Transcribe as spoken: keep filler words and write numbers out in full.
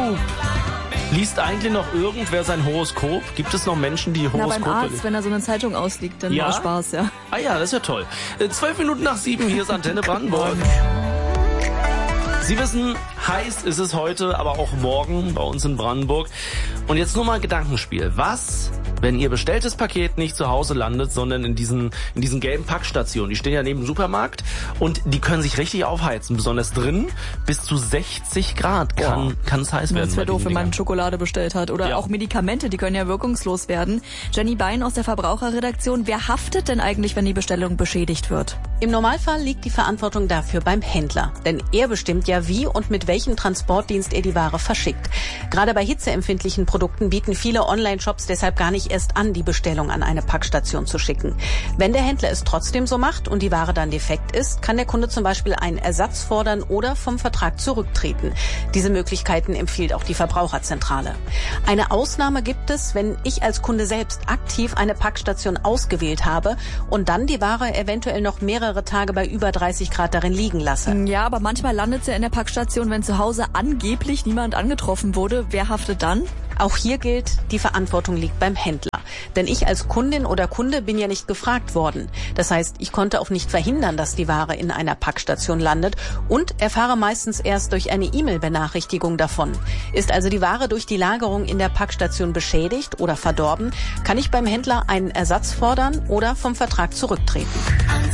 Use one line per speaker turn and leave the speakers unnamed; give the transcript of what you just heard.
Zeitung? Liest eigentlich noch irgendwer sein Horoskop? Gibt es noch Menschen, die Horoskope...
Na, beim Arzt, wenn er so eine Zeitung ausliegt, dann
ja?
war Spaß, ja.
Ah ja, das ist ja toll. Äh, Zwölf Minuten nach sieben, hier ist Antenne Brandenburg. Sie wissen, heiß ist es heute, aber auch morgen bei uns in Brandenburg. Und jetzt nur mal ein Gedankenspiel. Was, wenn Ihr bestelltes Paket nicht zu Hause landet, sondern in diesen, in diesen gelben Packstationen? Die stehen ja neben dem Supermarkt und die können sich richtig aufheizen. Besonders drin bis zu sechzig Grad kann, kann es heiß werden.
Das wäre doof, wenn man Schokolade bestellt hat. Oder ja. auch Medikamente, die können ja wirkungslos werden. Jenny Bein aus der Verbraucherredaktion. Wer haftet denn eigentlich, wenn die Bestellung beschädigt wird?
Im Normalfall liegt die Verantwortung dafür beim Händler. Denn er bestimmt ja, wie und mit welchem Transportdienst er die Ware verschickt. Gerade bei hitzeempfindlichen Produkten bieten viele Online-Shops deshalb gar nicht erst an, die Bestellung an eine Packstation zu schicken. Wenn der Händler es trotzdem so macht und die Ware dann defekt ist, kann der Kunde zum Beispiel einen Ersatz fordern oder vom Vertrag zurücktreten. Diese Möglichkeiten empfiehlt auch die Verbraucherzentrale. Eine Ausnahme gibt es, wenn ich als Kunde selbst aktiv eine Packstation ausgewählt habe und dann die Ware eventuell noch mehrere Tage bei über dreißig Grad darin liegen lasse.
Ja, aber manchmal landet sie ja in der Packstation, wenn zu Hause angeblich niemand angetroffen wurde. Wer haftet dann?
Auch hier gilt, die Verantwortung liegt beim Händler. Denn ich als Kundin oder Kunde bin ja nicht gefragt worden. Das heißt, ich konnte auch nicht verhindern, dass die Ware in einer Packstation landet und erfahre meistens erst durch eine E-Mail-Benachrichtigung davon. Ist also die Ware durch die Lagerung in der Packstation beschädigt oder verdorben, kann ich beim Händler einen Ersatz fordern oder vom Vertrag zurücktreten.